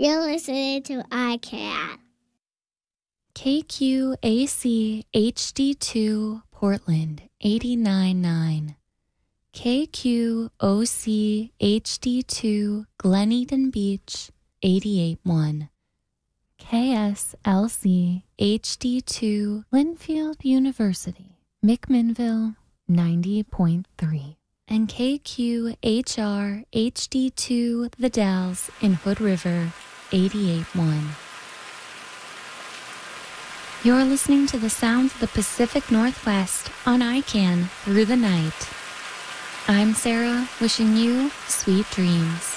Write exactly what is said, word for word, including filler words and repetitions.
You're listening to I CAN. K Q A C H D two Portland eighty-nine point nine. K Q O C H D two Glen Eden Beach eighty-eight point one. K S L C H D two Linfield University McMinnville ninety point three. And K Q H R H D two The Dalles in Hood River eighty-eight point one. You're listening to the sounds of the Pacific Northwest on I CAN through the night. I'm Sarah, wishing you sweet dreams.